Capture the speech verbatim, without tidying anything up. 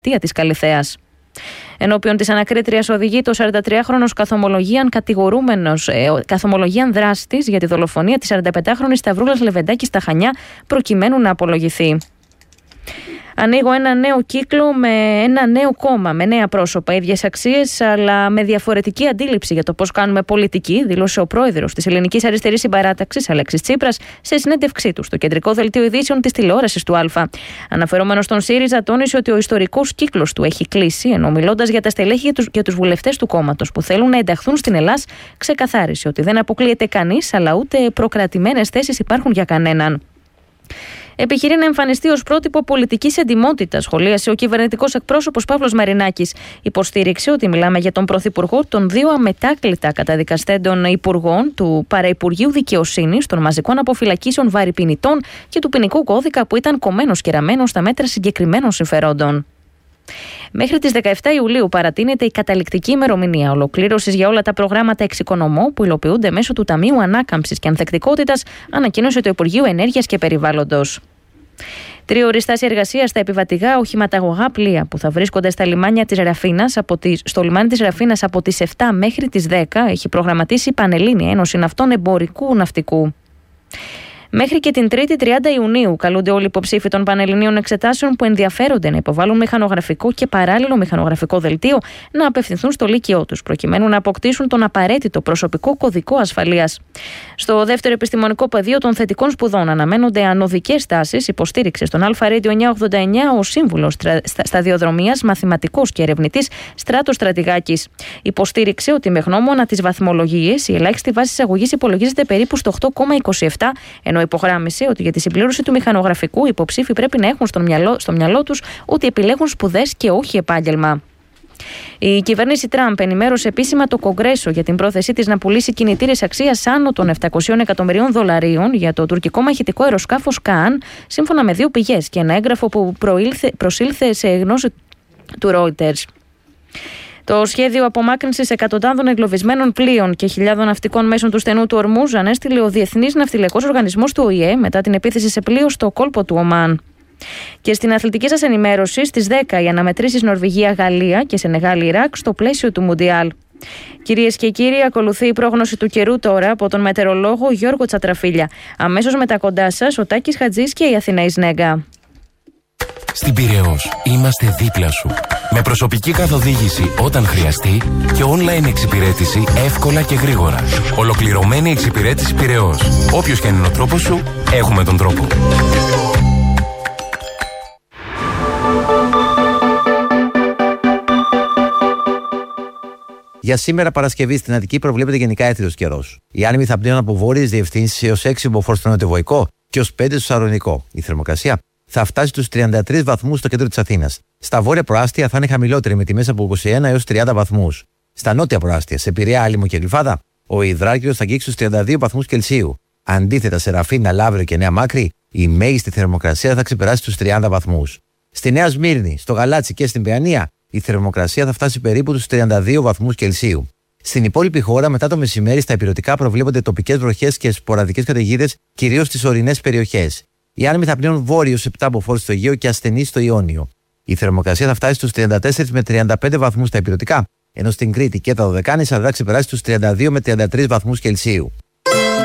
της Καλιθέας. Ενώπιον της ανακρίτριας οδηγεί το σαραντατριάχρονος καθομολογίαν κατηγορούμενος, ε, καθομολογίαν δράστης για τη δολοφονία της σαρανταπεντάχρονης Σταυρούλας Λεβεντάκη στα Χανιά, προκειμένου να απολογηθεί. Ανοίγω ένα νέο κύκλο με ένα νέο κόμμα, με νέα πρόσωπα, ίδιες αξίες, αλλά με διαφορετική αντίληψη για το πώς κάνουμε πολιτική, δήλωσε ο πρόεδρος της Ελληνικής Αριστερής Συμπαράταξης, Αλέξης Τσίπρας, σε συνέντευξή του στο κεντρικό δελτίο ειδήσεων της τηλεόρασης του Α. Αναφερόμενος στον ΣΥΡΙΖΑ, τόνισε ότι ο ιστορικός κύκλος του έχει κλείσει, ενώ μιλώντας για τα στελέχη και τους βουλευτές του κόμματος που θέλουν να ενταχθούν στην Ελλάδα, ξεκαθάρισε ότι δεν αποκλείεται κανείς, αλλά ούτε προκρατημένες θέσεις υπάρχουν για κανέναν. Επιχειρεί να εμφανιστεί ως πρότυπο πολιτικής εντιμότητας, σχολίασε ο κυβερνητικός εκπρόσωπος Παύλος Μαρινάκης. Υποστήριξε ότι μιλάμε για τον Πρωθυπουργό των δύο αμετάκλητα καταδικαστέντων υπουργών του Παραυπουργείου Δικαιοσύνης, των μαζικών αποφυλακίσεων βαρυπινητών και του ποινικού κώδικα που ήταν κομμένος και ραμμένος στα μέτρα συγκεκριμένων συμφερόντων. Μέχρι τις δεκαεφτά Ιουλίου παρατείνεται η καταληκτική ημερομηνία ολοκλήρωσης για όλα τα προγράμματα εξοικονομώ που υλοποιούνται μέσω του Ταμείου Ανάκαμψης και Ανθεκτικότητας, ανακοίνωσε το Υπουργείο Ενέργειας και Περιβάλλοντος. Τρίωρη στάση εργασίας στα επιβατηγά οχηματαγωγά πλοία που θα βρίσκονται στα λιμάνια της Ραφίνας, από τις, στο λιμάνι της Ραφίνας από τις επτά μέχρι τις δέκα έχει προγραμματίσει η Πανελλήνια Ένωση Ναυτών Εμπορικού Ναυτικού. Μέχρι και την Τρίτη τριάντα Ιουνίου καλούνται όλοι οι υποψήφοι των Πανελληνίων Εξετάσεων που ενδιαφέρονται να υποβάλουν μηχανογραφικό και παράλληλο μηχανογραφικό δελτίο να απευθυνθούν στο Λύκειό τους, προκειμένου να αποκτήσουν τον απαραίτητο προσωπικό κωδικό ασφαλείας. Στο δεύτερο επιστημονικό πεδίο των θετικών σπουδών αναμένονται ανωδικές τάσεις, υποστήριξε στον Αλφα Radio εννιακόσια ογδόντα εννιά ο σύμβουλος σταδιοδρομίας, μαθηματικός και ερευνητής Στράτος Στρατηγάκης. Υποστήριξε ότι με γνώμονα τις βαθμολογίες η ελάχιστη βάση εισαγωγής υπολογίζεται περίπου στο οκτώ κόμμα είκοσι επτά, ενώ υπογράμμισε ότι για τη συμπλήρωση του μηχανογραφικού οι υποψήφοι πρέπει να έχουν στο μυαλό, στο μυαλό τους ότι επιλέγουν σπουδές και όχι επάγγελμα. Η κυβέρνηση Τραμπ ενημέρωσε επίσημα το Κογκρέσο για την πρόθεσή της να πουλήσει κινητήρες αξίας άνω των επτακόσιων εκατομμυρίων δολαρίων για το τουρκικό μαχητικό αεροσκάφος Καάν, σύμφωνα με δύο πηγές και ένα έγγραφο που προήλθε, προσήλθε σε γνώση του Reuters. Το σχέδιο απομάκρυνσης εκατοντάδων εγκλωβισμένων πλοίων και χιλιάδων ναυτικών μέσων του στενού του Ορμούζ ανέστειλε ο Διεθνής Ναυτιλιακός Οργανισμός του Ο Η Ε μετά την επίθεση σε πλοίο στο κόλπο του Ομάν. Και στην αθλητική σας ενημέρωση, στις δέκα οι αναμετρήσεις Νορβηγία-Γαλλία και Σενεγάλη-Ιράκ στο πλαίσιο του Μουντιάλ. Κυρίες και κύριοι, ακολουθεί η πρόγνωση του καιρού τώρα από τον μετεωρολόγο Γιώργο Τσατραφίλια. Αμέσως μετά κοντά σας ο Τάκης Χατζής και η Αθηναής Νέγκα. Στην Πειραιώς είμαστε δίπλα σου. Με προσωπική καθοδήγηση όταν χρειαστεί και online εξυπηρέτηση εύκολα και γρήγορα. Ολοκληρωμένη εξυπηρέτηση Πειραιώς. Όποιος και αν είναι ο τρόπος σου, έχουμε τον τρόπο. Για σήμερα Παρασκευή στην Αττική προβλέπεται γενικά έθριος καιρός. Οι άνεμοι θα πνέουν από βόρειες διευθύνσεις έως έξι μποφόρ στο νοτιοβοϊκό και ως πέντε στο Σαρονικό. Η θερμοκρασία θα φτάσει στους τριάντα τρεις βαθμούς στο κέντρο της Αθήνας. Στα βόρεια προάστια θα είναι χαμηλότερη με τιμές από είκοσι ένα έως τριάντα βαθμούς. Στα νότια προάστια, σε Πειραιά, Άλυμο και Γλυφάδα, ο υδράργυρος θα αγγίξει στους τριάντα δύο βαθμούς Κελσίου. Αντίθετα, σε Ραφίνα, Λαύριο και Νέα Μάκρη, η μέγιστη θερμοκρασία θα ξεπεράσει τους τριάντα βαθμούς. Στη Νέα Σμύρνη, στο Γαλάτσι και στην Παιανία, η θερμοκρασία θα φτάσει περίπου τους τριάντα δύο βαθμούς Κελσίου. Στην υπόλοιπη χώρα, μετά το μεσημέρι, στα ηπειρωτικά προβλέπονται τοπικές βροχές και σποραδικές καταιγίδες, κυρίως στις ορεινές περιοχές. Οι άνεμοι θα πνέουν βόρειος επτά μποφόρ στο Αιγαίο και ασθενείς στο Ιόνιο. Η θερμοκρασία θα φτάσει στους τριάντα τέσσερα με τριάντα πέντε βαθμούς στα ηπειρωτικά, ενώ στην Κρήτη και τα Δωδεκάνησα θα ξεπεράσει στους τριάντα δύο με τριάντα τρεις βαθμούς Κελσίου.